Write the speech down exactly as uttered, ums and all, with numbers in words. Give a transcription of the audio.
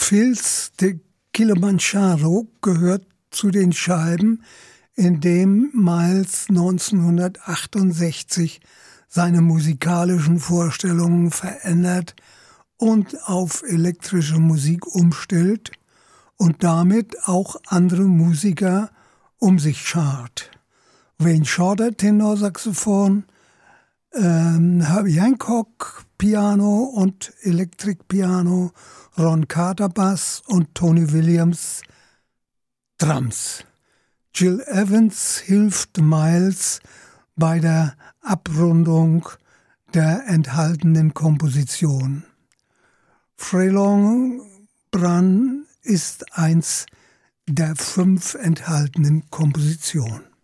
Foothills de Kilimanjaro gehört zu den Scheiben, in dem Miles neunzehnhundertachtundsechzig seine musikalischen Vorstellungen verändert und auf elektrische Musik umstellt und damit auch andere Musiker um sich schart. Wayne Shorter, Tenorsaxophon, ähm, Herbie Hancock, Piano und Elektrikpiano, Ron Carter, Bass und Tony Williams, Drums. Gil Evans hilft Miles bei der Abrundung der enthaltenen Komposition. Frelon Bran ist eins der fünf enthaltenen Kompositionen.